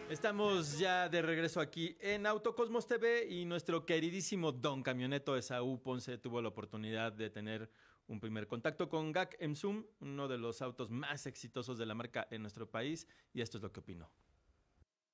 Estamos ya de regreso aquí en Autocosmos TV y nuestro queridísimo Don Camioneto Esaú Ponce tuvo la oportunidad de tener un primer contacto con GAC Zoom, uno de los autos más exitosos de la marca en nuestro país, y esto es lo que opinó.